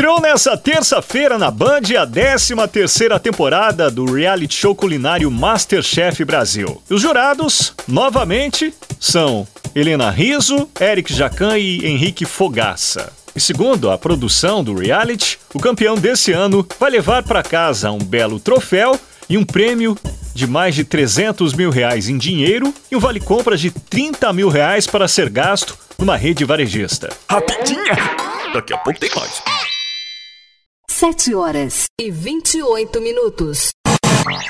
Estreou nessa terça-feira na Band a 13ª temporada do reality show culinário MasterChef Brasil. Os jurados, novamente, são Helena Rizzo, Eric Jacan e Henrique Fogaça. E segundo a produção do reality, o campeão desse ano vai levar para casa um belo troféu e um prêmio de mais de R$300 mil em dinheiro e um vale-compras de R$30 mil para ser gasto numa rede varejista. Rapidinha! Daqui a pouco tem mais. 7h28.